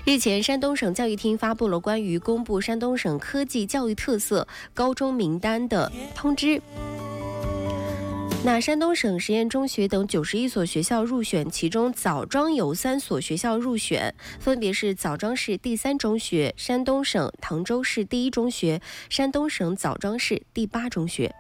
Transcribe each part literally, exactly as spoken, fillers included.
日前，山东省教育厅发布了关于公布山东省科技教育特色高中名单的通知。那山东省实验中学等九十一所学校入选，其中枣庄有三所学校入选，分别是枣庄市第三中学、山东省滕州市第一中学、山东省枣庄市第八中学。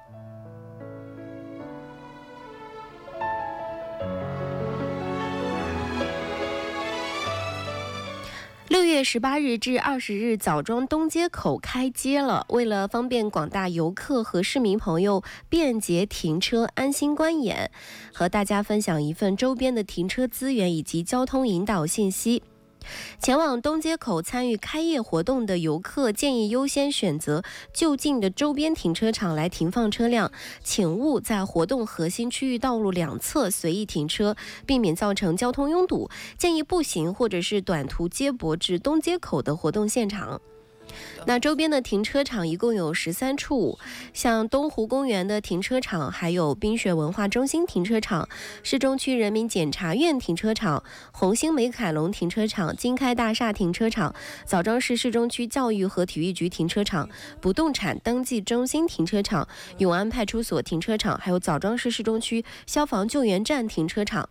六月十八日至二十日，枣庄东街口开街了。为了方便广大游客和市民朋友便捷停车、安心观演，和大家分享一份周边的停车资源以及交通引导信息。前往东街口参与开业活动的游客建议优先选择就近的周边停车场来停放车辆，请勿在活动核心区域道路两侧随意停车，避免造成交通拥堵。建议步行或者是短途接驳至东街口的活动现场。那周边的停车场一共有十三处，像东湖公园的停车场，还有冰雪文化中心停车场、市中区人民检察院停车场、红星美凯龙停车场、金开大厦停车场、枣庄市市中区教育和体育局停车场、不动产登记中心停车场、永安派出所停车场，还有枣庄市市中区消防救援站停车场。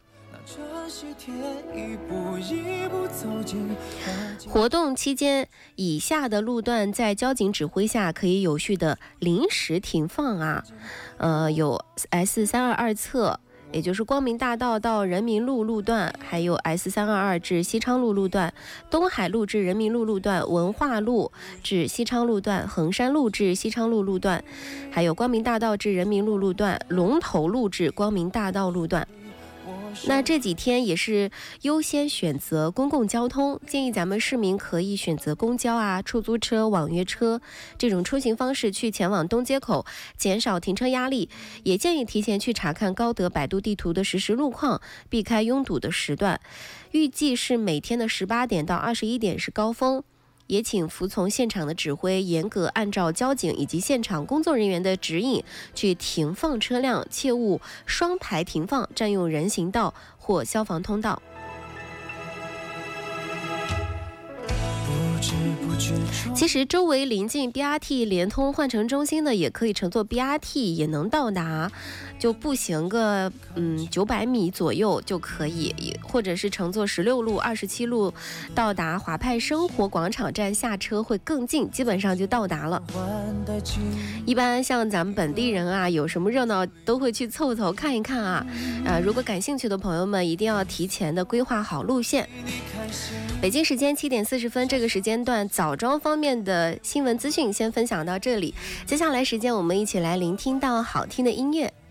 活动期间，以下的路段在交警指挥下可以有序的临时停放啊，呃，有 S 三二二侧，也就是光明大道到人民路路段，还有 S 三二二至西昌路路段、东海路至人民路路段、文化路至西昌路段、衡山路至西昌路路段，还有光明大道至人民路路段、龙头路至光明大道路段。那这几天也是优先选择公共交通，建议咱们市民可以选择公交啊、出租车、网约车这种出行方式去前往东街口，减少停车压力。也建议提前去查看高德百度地图的实时路况，避开拥堵的时段。预计是每天的十八点到二十一点是高峰。也请服从现场的指挥，严格按照交警以及现场工作人员的指引去停放车辆，切勿双排停放，占用人行道或消防通道。其实周围临近 B R T 联通换乘中心的也可以乘坐 B R T 也能到达，就步行个嗯九百米左右就可以，或者是乘坐十六路、二十七路到达华派生活广场站下车会更近，基本上就到达了。一般像咱们本地人啊，有什么热闹都会去凑凑看一看啊。呃，如果感兴趣的朋友们，一定要提前的规划好路线。北京时间七点四十分，这个时间段枣庄方面的新闻资讯先分享到这里。接下来时间，我们一起来聆听到好听的音乐。